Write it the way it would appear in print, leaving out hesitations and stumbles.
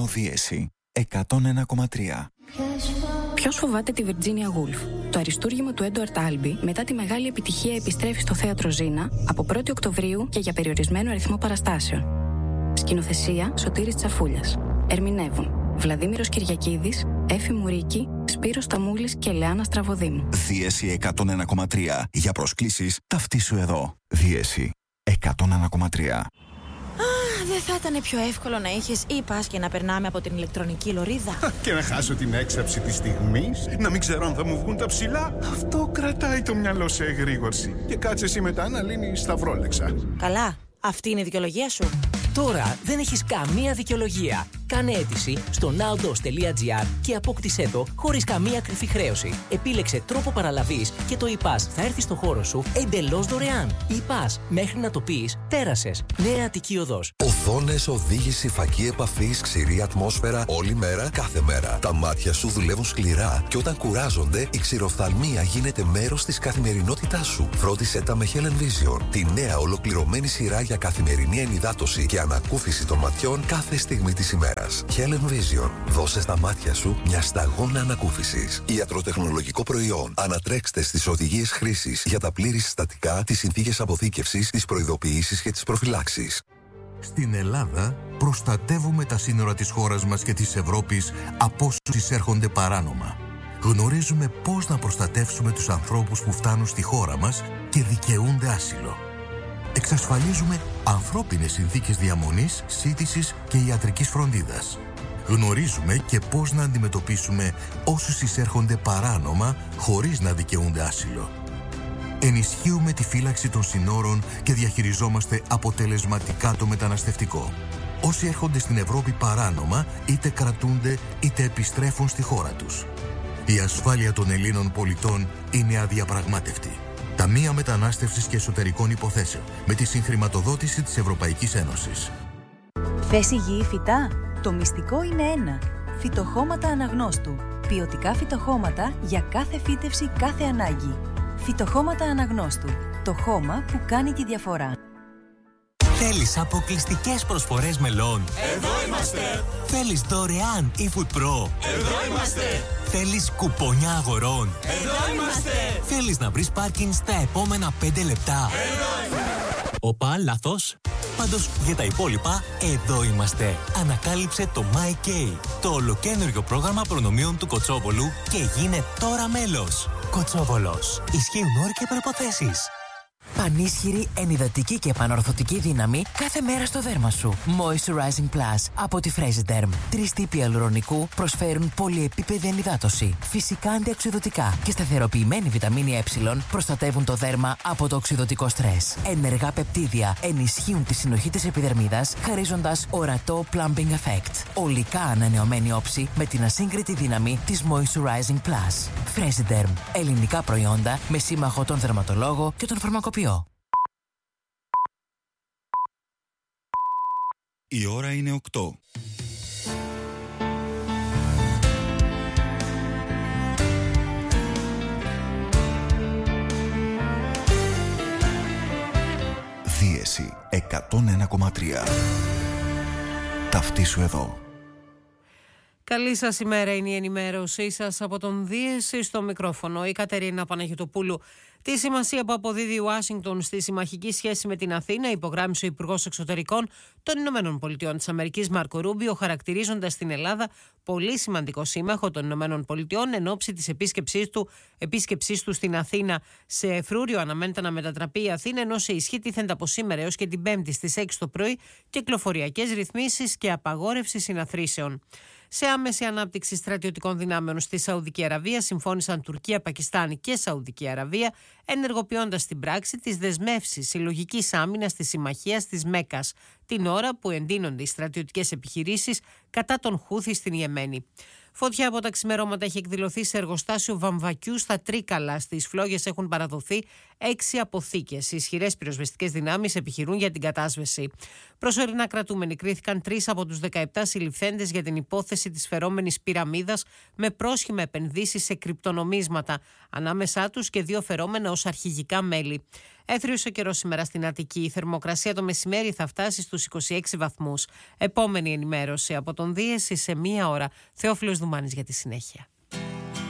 Δίεση 101,3. Ποιος φοβάται τη Virginia Woolf? Το αριστούργημα του Έντουαρτ Άλμπι μετά τη μεγάλη επιτυχία επιστρέφει στο θέατρο Ζήνα από 1η Οκτωβρίου και για περιορισμένο αριθμό παραστάσεων. Σκηνοθεσία Σωτήρης Τσαφούλιας. Ερμηνεύουν Βλαδίμηρος Κυριακίδης, Έφη Μουρίκη, Σπύρος Ταμούλης και Λεάνα Στραβοδήμου. Δίεση 101,3. Για προσκλήσεις ταυτίσου εδώ. Δίεση 101,3. Δεν θα ήταν πιο εύκολο να είχες e-pass και να περνάμε από την ηλεκτρονική λωρίδα? Και να χάσω την έξαψη της στιγμής, να μην ξέρω αν θα μου βγουν τα ψηλά. Αυτό κρατάει το μυαλό σε εγρήγορση. Και κάτσε εσύ μετά να λύνεις σταυρόλεξα. Καλά, αυτή είναι η δικαιολογία σου. Τώρα δεν έχεις καμία δικαιολογία. Κάνε αίτηση στο nowdos.gr και απόκτησέ το χωρίς καμία κρυφή χρέωση. Επίλεξε τρόπο παραλαβής και το e-pass θα έρθει στο χώρο σου εντελώς δωρεάν. E-pass, μέχρι να το πεις, πέρασες. Νέα Αττική Οδός. Οθόνες, οδήγηση, φακή επαφής, ξηρή ατμόσφαιρα, όλη μέρα, κάθε μέρα. Τα μάτια σου δουλεύουν σκληρά και όταν κουράζονται, η ξηροφθαλμία γίνεται μέρος της καθημερινότητάς σου. Φρόντισε τα με Helen Vision, τη νέα ολοκληρωμένη σειρά για καθημερινή ενυδάτωση και ανακούφιση των ματιών κάθε στιγμή της ημέρας. Helen Vision. Δώσε στα μάτια σου μια σταγόνα ανακούφισης. Ιατροτεχνολογικό προϊόν. Ανατρέξτε στις οδηγίες χρήσης για τα πλήρη συστατικά, τις συνθήκες αποθήκευσης, τις προειδοποιήσεις και τις προφυλάξεις. Στην Ελλάδα προστατεύουμε τα σύνορα της χώρας μας και της Ευρώπης από όσους εισέρχονται παράνομα. Γνωρίζουμε πώς να προστατεύσουμε τους ανθρώπους που φτάνουν στη χώρα μας και δικαιούνται άσυλο. Εξασφαλίζουμε ανθρώπινες συνθήκες διαμονής, σύντησης και ιατρικής φροντίδας. Γνωρίζουμε και πώς να αντιμετωπίσουμε όσους εισέρχονται παράνομα χωρίς να δικαιούνται άσυλο. Ενισχύουμε τη φύλαξη των συνόρων και διαχειριζόμαστε αποτελεσματικά το μεταναστευτικό. Όσοι έρχονται στην Ευρώπη παράνομα είτε κρατούνται είτε επιστρέφουν στη χώρα τους. Η ασφάλεια των Ελλήνων πολιτών είναι αδιαπραγμάτευτη. Ταμεία Μετανάστευσης και Εσωτερικών Υποθέσεων με τη συγχρηματοδότηση της Ευρωπαϊκής Ένωσης. Θες υγιή φυτά? Το μυστικό είναι ένα. Φυτοχώματα Αναγνώστου. Ποιοτικά φυτοχώματα για κάθε φύτευση, κάθε ανάγκη. Φυτοχώματα Αναγνώστου. Το χώμα που κάνει τη διαφορά. Θέλεις αποκλειστικές προσφορές μελών? Εδώ είμαστε! Θέλεις δωρεάν eFood Pro? Εδώ είμαστε! Θέλεις κουπόνια αγορών? Εδώ είμαστε! Θέλεις να βρεις πάρκινγκ στα επόμενα 5 λεπτά? Εδώ είμαστε! Οπα, λάθος. Πάντως για τα υπόλοιπα, εδώ είμαστε. Ανακάλυψε το MyK, το ολοκαίνουργιο πρόγραμμα προνομίων του Κοτσόβολου και γίνε τώρα μέλος. Κοτσόβολος. Ισχύουν όροι και προϋποθέσεις. Πανίσχυρη, ενυδατική και επανορθωτική δύναμη κάθε μέρα στο δέρμα σου. Moisturizing Plus από τη Fresiderm. 3 τύποι αλουρονικού προσφέρουν πολυεπίπεδη ενυδάτωση. Φυσικά αντιοξειδωτικά και σταθεροποιημένη βιταμίνη Ε προστατεύουν το δέρμα από το οξειδωτικό στρες. Ενεργά πεπτίδια ενισχύουν τη συνοχή της επιδερμίδας, χαρίζοντας ορατό plumping effect. Ολικά ανανεωμένη όψη με την ασύγκριτη δύναμη της Moisturizing Plus. Fresiderm. Ελληνικά προϊόντα με σύμμαχο τον δερματολόγο και τον φαρμακοποιό. Η ώρα είναι 8. Δίεση 101,3. Ταυτίσου εδώ. Καλή σας ημέρα, είναι η ενημέρωσή σας από τον Δίεση στο μικρόφωνο. Η Κατερίνα Παναγιωτοπούλου. Τη σημασία που αποδίδει η Ουάσιγκτον στη συμμαχική σχέση με την Αθήνα υπογράμμισε ο Υπουργός Εξωτερικών των Ηνωμένων Πολιτειών της Αμερικής Μάρκο Ρούμπιο, χαρακτηρίζοντας την Ελλάδα πολύ σημαντικό σύμμαχο των Ηνωμένων Πολιτειών εν ώψη της επίσκεψής του στην Αθήνα. Σε Φρούριο αναμένεται να μετατραπεί η Αθήνα, ενώ σε ισχύ τίθενται από σήμερα έως και την Πέμπτη στις 6 το πρωί κυκλοφοριακές ρυθμίσεις και απαγόρευση συναθρήσεων. Σε άμεση ανάπτυξη στρατιωτικών δυνάμεων στη Σαουδική Αραβία συμφώνησαν Τουρκία, Πακιστάν και Σαουδική Αραβία, ενεργοποιώντας στην πράξη τις δεσμεύσεις συλλογικής άμυνας της Συμμαχίας της Μέκκας, την ώρα που εντείνονται οι στρατιωτικές επιχειρήσεις κατά των Χούθη στην Ιεμένη. Φωτιά από τα ξημερώματα έχει εκδηλωθεί σε εργοστάσιο βαμβακιού στα Τρίκαλα. Στις φλόγες έχουν παραδοθεί 6 αποθήκες. Οι ισχυρές πυροσβεστικές δυνάμεις επιχειρούν για την κατάσβεση. Προσωρινά κρατούμενοι κρίθηκαν 3 από τους 17 συλληφθέντες για την υπόθεση της φερόμενης πυραμίδας με πρόσχημα επενδύσεις σε κρυπτονομίσματα. Ανάμεσά τους και 2 φερόμενα ως αρχηγικά μέλη. Έθριος ο καιρός σήμερα στην Αττική. Η θερμοκρασία το μεσημέρι θα φτάσει στους 26 βαθμούς. Επόμενη ενημέρωση από τον Δίεση σε 1 ώρα. Θεόφιλος Δουμάνης για τη συνέχεια.